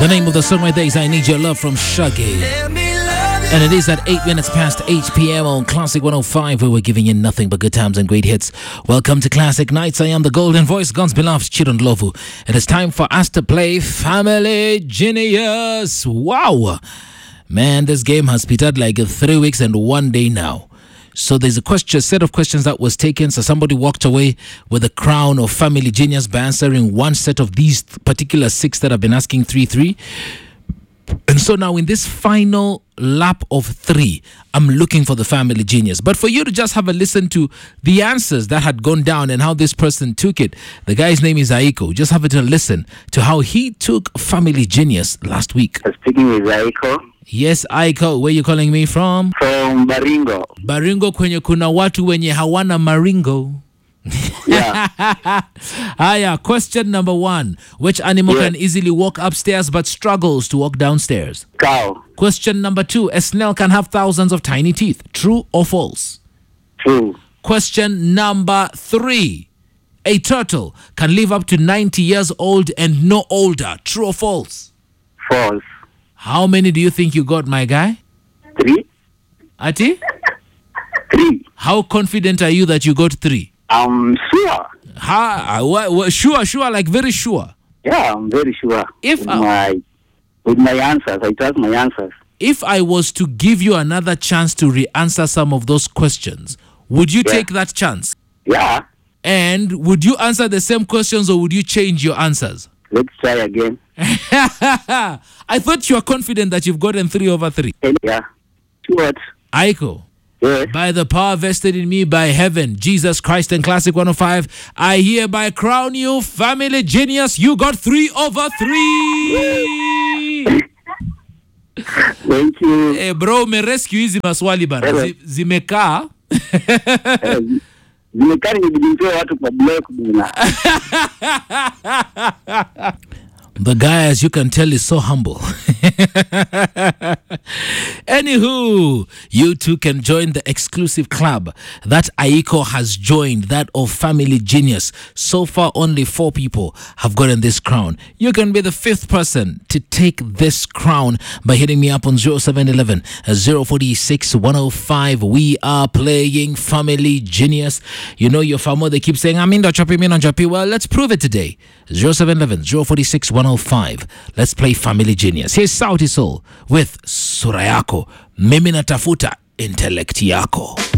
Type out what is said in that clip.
The name of the song right there is I Need Your Love from Shaggy. And it is at 8 minutes past 8 p.m. on Classic 105, where we're giving you nothing but good times and great hits. Welcome to Classic Nights. I am the golden voice, God's beloved Chiron Lovu. It is time for us to play Family Genius. Wow. Man, this game has petered like 3 weeks and 1 day now. So there's a set of questions that was taken. So somebody walked away with the crown of Family Genius by answering one set of these particular 6 that have been asking 3-3. And so now in this final lap of 3, I'm looking for the Family Genius. But for you to just have a listen to the answers that had gone down and how this person took it, the guy's name is Aiko. Just have to listen to how he took Family Genius last week. Speaking with Aiko. Yes, Aiko, where you calling me from? From Baringo. Baringo kwenye kuna watu wenye hawana maringo. Yeah. Aya, question number 1. Which animal can easily walk upstairs but struggles to walk downstairs? Cow. Question number 2. A snail can have thousands of tiny teeth. True or false? True. Question number 3. A turtle can live up to 90 years old and no older. True or false? False. How many do you think you got, my guy? 3. Ati? 3. How confident are you that you got 3? I'm sure. Sure, like very sure. Yeah, I'm very sure. With my answers, I trust my answers. If I was to give you another chance to re-answer some of those questions, would you take that chance? Yeah. And would you answer the same questions or would you change your answers? Let's try again. I thought you were confident that you've gotten 3 over 3. Yeah. What? Aiko. Yes. By the power vested in me by heaven, Jesus Christ and Classic 105, I hereby crown you Family Genius. You got 3 over 3. Thank you. Bro, me rescue hizi maswali bana. Zimekaa. Zimekaa nibidintoa watu kwa block bwana. The guy, as you can tell, is so humble. Anywho, you too can join the exclusive club that Aiko has joined, that of Family Genius. So far, only 4 people have gotten this crown. You can be the 5th person to take this crown by hitting me up on 0711 046 105. We are playing Family Genius. You know your family, they keep saying, I'm in the choppy. Well, let's prove it today. 0711 046 105. Let's play Family Genius. Here's Sauti Soul with Sura Yako. Mimi natafuta intellect yako.